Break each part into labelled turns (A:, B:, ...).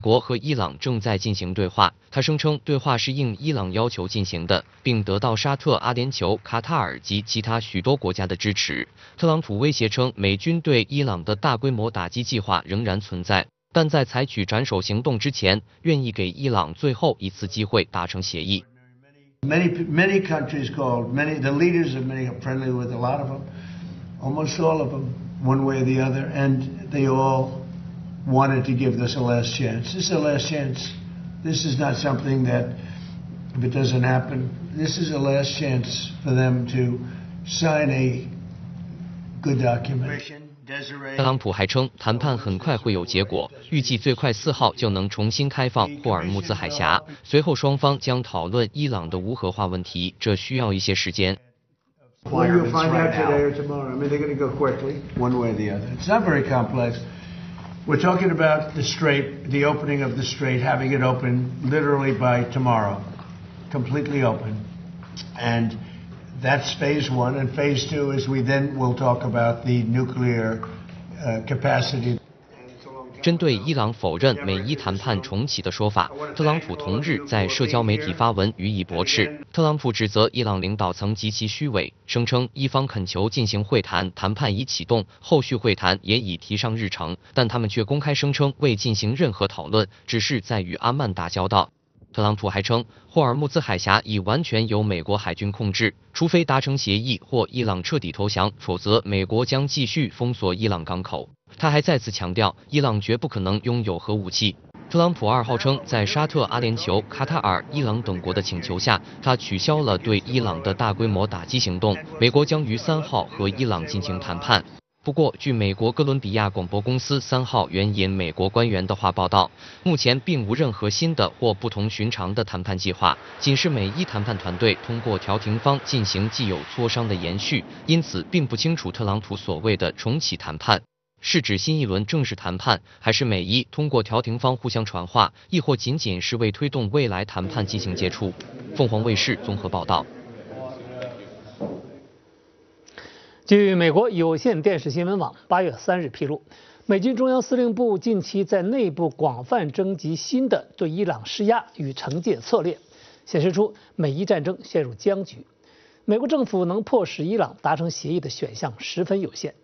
A: 国和伊朗正在进行对话，他声称对话是应伊朗要求进行的，并得到沙特、阿联酋、卡塔尔及其他许多国家的支持。特朗普威胁称，美军对伊朗的大规模打击计划仍然存在，但在采取斩首行动之前，愿意给伊朗最后一次机会达成协议。
B: Many countries called, the leaders of many are friendly with a lot of them, almost all of them, one way or the other, and they all wanted to give this a last chance. This is a last chance. This is not something that, if it doesn't happen, this is a last chance for them to sign a good document.
A: 特朗普还称，谈判很快会有结果，预计最快4号就能重新开放霍尔木兹海峡。随后双方将讨论伊朗的无核化问题，这需要一些时间。
B: Well, you'll find out today or tomorrow. I mean, they're going to go quickly, one way or the other. It's not very complex. We're talking about the strait, the opening of the strait, having it open literally by tomorrow, completely open. And that's phase one. And phase two is we then will talk about the nuclear capacity.
A: 针对伊朗否认美伊谈判重启的说法，特朗普同日在社交媒体发文予以驳斥。特朗普指责伊朗领导层极其虚伪，声称伊方恳求进行会谈，谈判已启动，后续会谈也已提上日程，但他们却公开声称未进行任何讨论，只是在与阿曼打交道。特朗普还称，霍尔木兹海峡已完全由美国海军控制，除非达成协议或伊朗彻底投降，否则美国将继续封锁伊朗港口。他还再次强调，伊朗绝不可能拥有核武器。特朗普2号称，在沙特、阿联酋、卡塔尔、伊朗等国的请求下，他取消了对伊朗的大规模打击行动。美国将于3号和伊朗进行谈判。不过，据美国哥伦比亚广播公司3号援引美国官员的话报道，目前并无任何新的或不同寻常的谈判计划，仅是美伊谈判团队通过调停方进行既有磋商的延续，因此并不清楚特朗普所谓的重启谈判是指新一轮正式谈判，还是美伊通过调停方互相传话，亦或仅仅是为推动未来谈判进行接触。凤凰卫视综合报道。
C: 据美国有线电视新闻网8月3日披露，美军中央司令部近期在内部广泛征集新的对伊朗施压与惩戒策略，显示出美伊战争陷入僵局，美国政府能迫使伊朗达成协议的选项十分有限。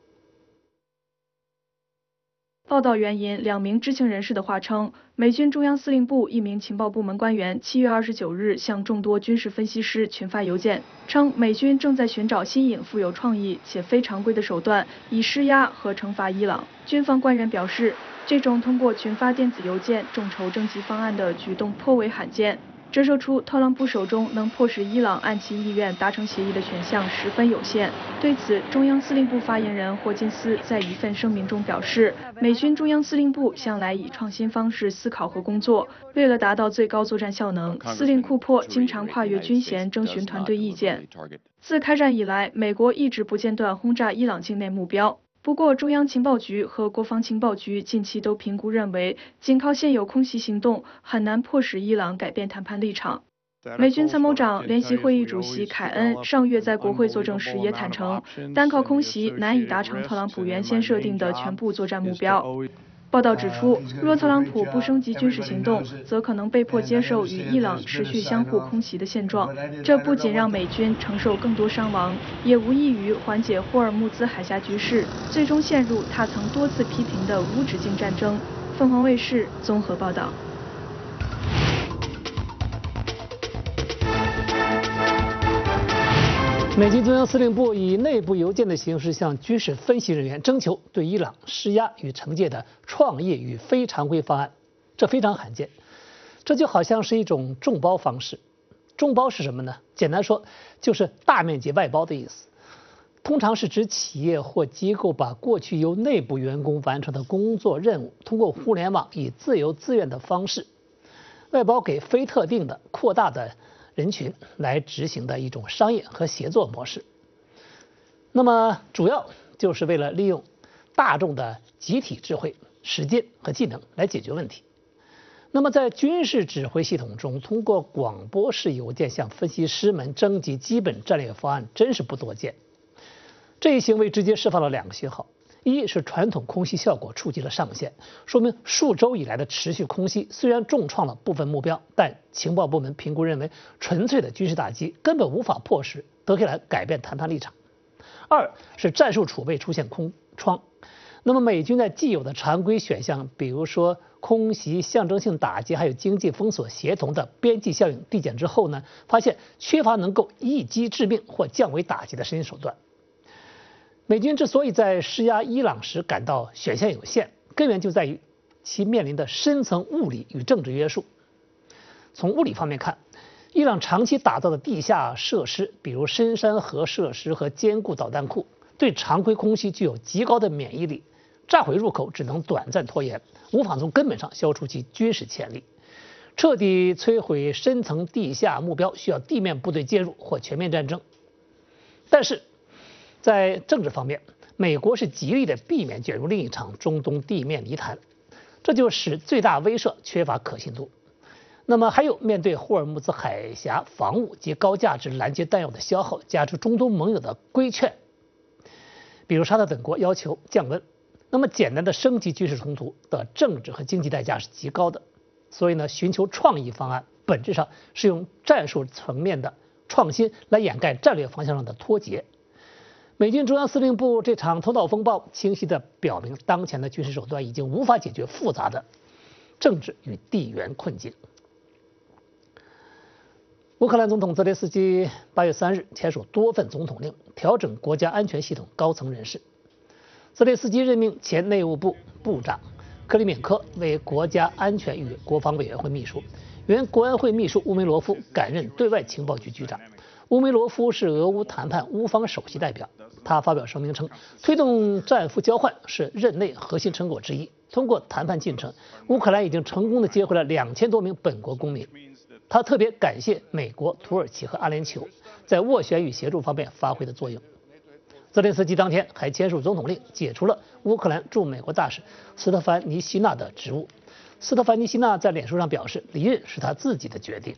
D: 报道援引2名知情人士的话称，美军中央司令部一名情报部门官员7月29日向众多军事分析师群发邮件，称美军正在寻找新颖、富有创意且非常规的手段，以施压和惩罚伊朗。军方官员表示，这种通过群发电子邮件众筹征集方案的举动颇为罕见，折射出特朗普手中能迫使伊朗按其意愿达成协议的选项十分有限。对此，中央司令部发言人霍金斯在一份声明中表示，美军中央司令部向来以创新方式思考和工作，为了达到最高作战效能，司令库珀经常跨越军衔征询团队意见。自开战以来，美国一直不间断轰炸伊朗境内目标。不过，中央情报局和国防情报局近期都评估认为，仅靠现有空袭行动很难迫使伊朗改变谈判立场。美军参谋长联席会议主席凯恩上月在国会作证时也坦诚，单靠空袭难以达成特朗普原先设定的全部作战目标。报道指出，若特朗普不升级军事行动，则可能被迫接受与伊朗持续相互空袭的现状。这不仅让美军承受更多伤亡，也无异于缓解霍尔木兹海峡局势，最终陷入他曾多次批评的无止境战争。凤凰卫视综合报道。
C: 美军中央司令部以内部邮件的形式向军事分析人员征求对伊朗施压与惩戒的创业与非常规方案，这非常罕见。这就好像是一种众包方式。众包是什么呢？简单说，就是大面积外包的意思。通常是指企业或机构把过去由内部员工完成的工作任务，通过互联网以自由自愿的方式外包给非特定的扩大的人群来执行的一种商业和协作模式。那么主要就是为了利用大众的集体智慧、实践和技能来解决问题。那么在军事指挥系统中，通过广播式邮件向分析师们征集基本战略方案真是不多见。这一行为直接释放了2个信号： 一是传统空袭效果触及了上限，说明数周以来的持续空袭虽然重创了部分目标，但情报部门评估认为，纯粹的军事打击根本无法迫使德黑兰改变谈判立场。二是战术储备出现空窗。那么美军在既有的常规选项，比如说空袭、象征性打击，还有经济封锁协同的边际效应递减之后呢，发现缺乏能够一击致命或降维打击的实际手段。美军之所以在施压伊朗时感到选项有限，根源就在于其面临的深层物理与政治约束。从物理方面看，伊朗长期打造的地下设施，比如深山核设施和坚固导弹库，对常规空袭具有极高的免疫力，炸毁入口只能短暂拖延，无法从根本上消除其军事潜力。彻底摧毁深层地下目标需要地面部队介入或全面战争。但是在政治方面，美国是极力的避免卷入另一场中东地面泥潭，这就使最大威慑缺乏可信度。那么还有面对霍尔木兹海峡防务及高价值拦截弹药的消耗，加之中东盟友的规劝，比如沙特等国要求降温，那么简单的升级军事冲突的政治和经济代价是极高的。所以呢，寻求创意方案本质上是用战术层面的创新来掩盖战略方向上的脱节。美军中央司令部这场头脑风暴清晰地表明，当前的军事手段已经无法解决复杂的政治与地缘困境。乌克兰总统泽连斯基8月3日签署多份总统令，调整国家安全系统高层人事。泽连斯基任命前内务部部长克里缅科为国家安全与国防委员会秘书，原国安会秘书乌梅罗夫改任对外情报局局长。乌梅罗夫是俄乌谈判乌方首席代表，他发表声明称，推动战俘交换是任内核心成果之一。通过谈判进程，乌克兰已经成功地接回了2000多名本国公民。他特别感谢美国、土耳其和阿联酋在斡旋与协助方面发挥的作用。泽连斯基当天还签署总统令，解除了乌克兰驻美国大使斯特凡尼希纳的职务。斯特凡尼希纳在脸书上表示，离任是他自己的决定。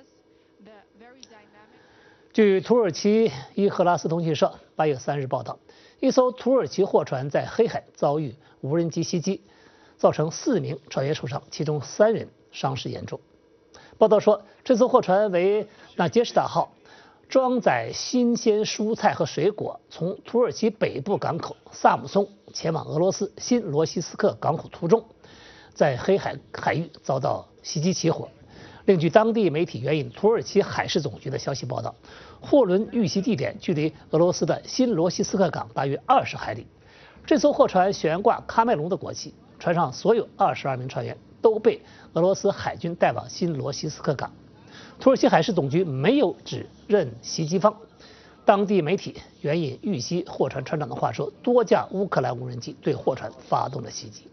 C: 据土耳其伊赫拉斯通讯社8月3日报道，一艘土耳其货船在黑海遭遇无人机袭击，造成4名船员受伤，其中3人伤势严重。报道说，这艘货船为纳杰什达号，装载新鲜蔬菜和水果，从土耳其北部港口萨姆松前往俄罗斯新罗西斯克港口途中，在黑海海域遭到袭击起火。另据当地媒体援引土耳其海事总局的消息报道，货轮遇袭地点距离俄罗斯的新罗西斯克港大约20海里。这艘货船悬挂喀麦隆的国旗，船上所有22名船员都被俄罗斯海军带往新罗西斯克港。土耳其海事总局没有指认袭击方。当地媒体援引遇袭货船船长的话说，多架乌克兰无人机对货船发动了袭击。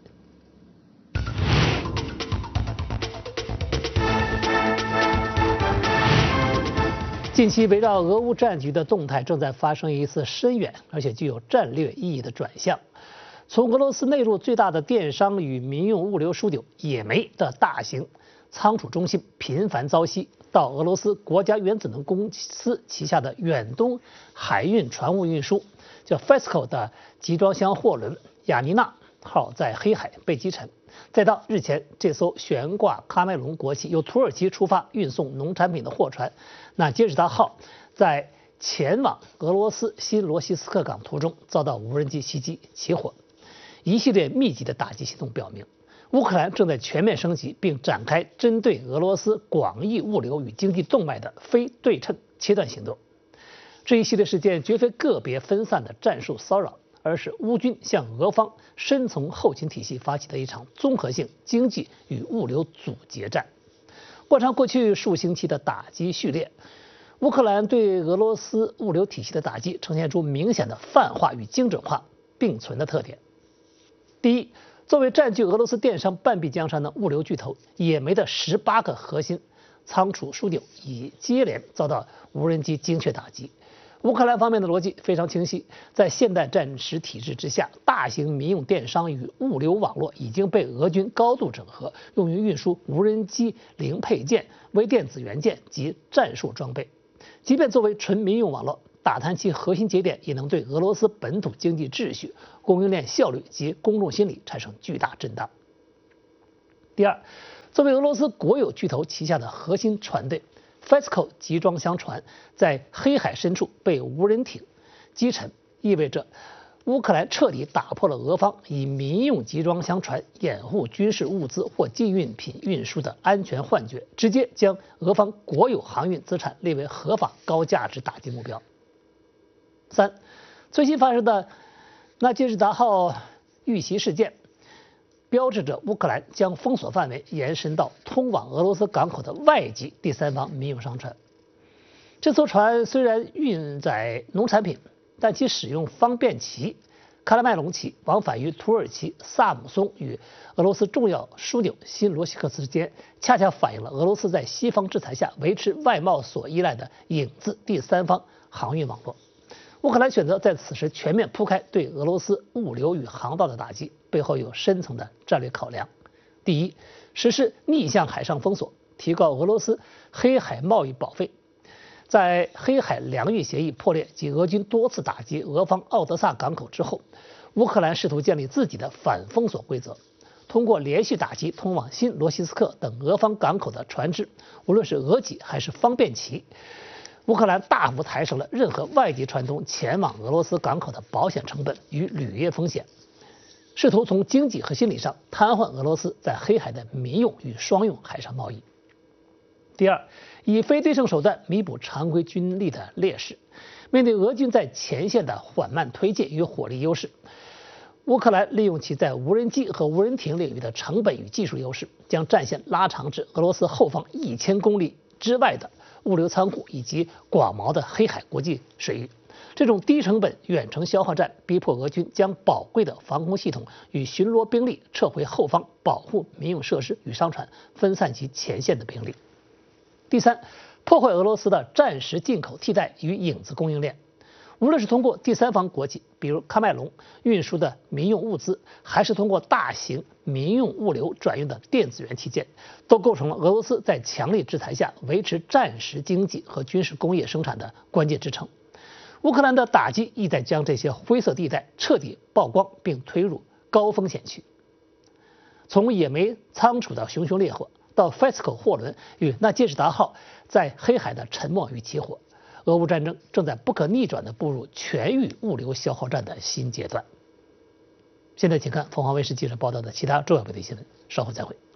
C: 近期围绕俄乌战局的动态正在发生一次深远而且具有战略意义的转向。从俄罗斯内陆最大的电商与民用物流枢纽野煤的大型仓储中心频繁遭袭，到俄罗斯国家原子能公司旗下的远东海运船务运输叫 FESCO 的集装箱货轮雅尼娜号在黑海被击沉，再到日前这艘悬挂喀麦隆国旗由土耳其出发运送农产品的货船纳杰什达号在前往俄罗斯新罗西斯克港途中遭到无人机袭击起火。一系列密集的打击行动表明，乌克兰正在全面升级并展开针对俄罗斯广义物流与经济动脉的非对称切断行动。这一系列事件绝非个别分散的战术骚扰，而是乌军向俄方深层后勤体系发起的一场综合性经济与物流阻截战。贯穿过去数星期的打击序列，乌克兰对俄罗斯物流体系的打击呈现出明显的泛化与精准化并存的特点。第一，作为占据俄罗斯电商半壁江山的物流巨头，野煤的18个核心仓储枢纽已接连遭到无人机精确打击。乌克兰方面的逻辑非常清晰，在现代战时体制之下，大型民用电商与物流网络已经被俄军高度整合，用于运输无人机零配件、微电子元件及战术装备。即便作为纯民用网络， 打探其核心节点也能对俄罗斯本土经济秩序、供应链效率及公众心理产生巨大震荡。第二，作为俄罗斯国有巨头旗下的核心船队 ，FESCO 集装箱船在黑海深处被无人艇击沉，意味着乌克兰彻底打破了俄方以民用集装箱船掩护军事物资或禁运品运输的安全幻觉，直接将俄方国有航运资产列为合法高价值打击目标。三，最新发生的纳杰日达号遇袭事件，标志着乌克兰将封锁范围延伸到通往俄罗斯港口的外籍第三方民用商船。这艘船虽然运载农产品，但其使用方便旗、喀拉麦隆旗往返于土耳其萨姆松与俄罗斯重要枢纽新罗西克斯之间，恰恰反映了俄罗斯在西方制裁下维持外贸所依赖的影子第三方航运网络。乌克兰选择在此时全面铺开对俄罗斯物流与航道的打击，背后有深层的战略考量。第一，实施逆向海上封锁，提高俄罗斯黑海贸易保费。在黑海粮运协议破裂及俄军多次打击俄方奥德萨港口之后，乌克兰试图建立自己的反封锁规则，通过连续打击通往新罗西斯克等俄方港口的船只，无论是俄籍还是方便旗，乌克兰大幅抬升了任何外籍船东前往俄罗斯港口的保险成本与履约风险，试图从经济和心理上瘫痪俄罗斯在黑海的民用与双用海上贸易。第二，以非对称手段弥补常规军力的劣势。面对俄军在前线的缓慢推进与火力优势，乌克兰利用其在无人机和无人艇领域的成本与技术优势，将战线拉长至俄罗斯后方1000公里之外的物流仓库以及广袤的黑海国际水域。这种低成本远程消耗战逼迫俄军将宝贵的防空系统与巡逻兵力撤回后方，保护民用设施与商船，分散其前线的兵力。第三，破坏俄罗斯的战时进口替代与影子供应链。无论是通过第三方国际，比如喀麦隆运输的民用物资，还是通过大型民用物流转运的电子元器件，都构成了俄罗斯在强力制裁下维持战时经济和军事工业生产的关键支撑。乌克兰的打击意在将这些灰色地带彻底曝光，并推入高风险区。从野莓仓储的熊熊烈火，到 FESCO 货轮与纳杰日达号在黑海的沉没与起火，俄乌战争正在不可逆转地步入全域物流消耗战的新阶段。现在请看凤凰卫视记者报道的其他重要本地新闻，稍后再会。